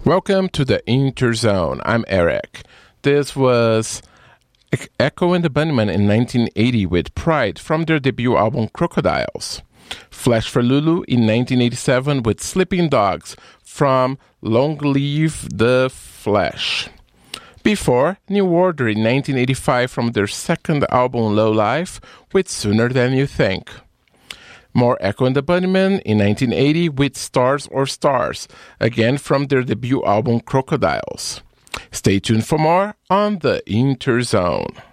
Welcome to the Interzone. I'm Eric. This was Echo and the Bunnymen in 1980 with Pride from their debut album Crocodiles. Flash for Lulu in 1987 with Sleeping Dogs from Long Live the Flash. Before, New Order in 1985 from their second album Low Life with Sooner Than You Think. More Echo and the Bunnymen in 1980 with Stars or Stars, again from their debut album Crocodiles. Stay tuned for more on the Interzone.